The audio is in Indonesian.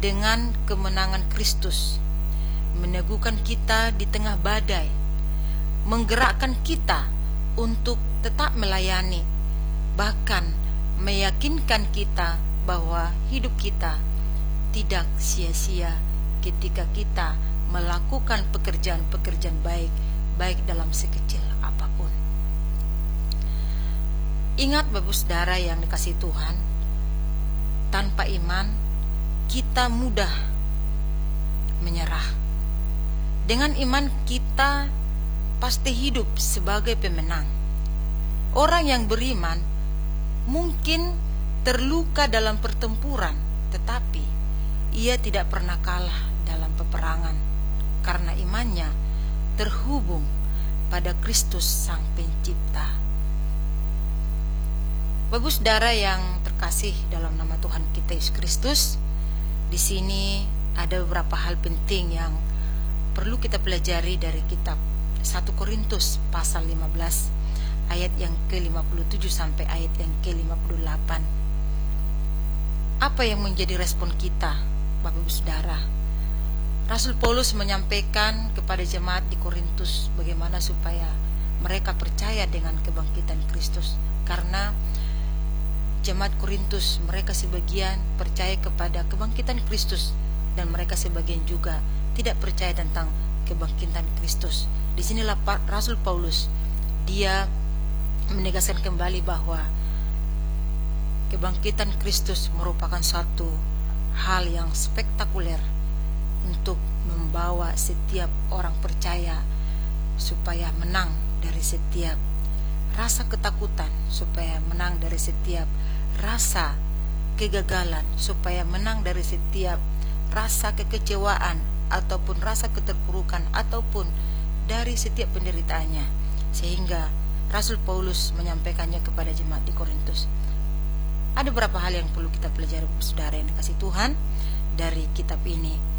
dengan kemenangan Kristus, meneguhkan kita di tengah badai, menggerakkan kita untuk tetap melayani, bahkan meyakinkan kita bahwa hidup kita tidak sia-sia ketika kita melakukan pekerjaan-pekerjaan baik dalam sekecil apapun. Ingat Bapak Saudara yang dikasihi Tuhan, tanpa iman kita mudah menyerah. Dengan iman kita pasti hidup sebagai pemenang. Orang yang beriman mungkin terluka dalam pertempuran, tetapi ia tidak pernah kalah dalam peperangan karena imannya terhubung pada Kristus Sang Pencipta. Bapak Saudara yang terkasih dalam nama Tuhan kita Yesus Kristus, di sini ada beberapa hal penting yang perlu kita pelajari dari kitab 1 Korintus pasal 15 ayat yang ke-57 sampai ayat yang ke-58. Apa yang menjadi respon kita, Bapak Ibu Saudara? Rasul Paulus menyampaikan kepada jemaat di Korintus bagaimana supaya mereka percaya dengan kebangkitan Kristus. Karena jemaat Korintus, mereka sebagian percaya kepada kebangkitan Kristus dan mereka sebagian juga tidak percaya tentang kebangkitan Kristus. Di sinilah Rasul Paulus, dia menegaskan kembali bahwa kebangkitan Kristus merupakan suatu hal yang spektakuler untuk membawa setiap orang percaya supaya menang dari setiap rasa ketakutan, supaya menang dari setiap rasa kegagalan, supaya menang dari setiap rasa kekecewaan ataupun rasa keterpurukan ataupun dari setiap penderitaannya. Sehingga Rasul Paulus menyampaikannya kepada jemaat di Korintus. Ada beberapa hal yang perlu kita pelajari, saudara yang dikasihi Tuhan, dari kitab ini.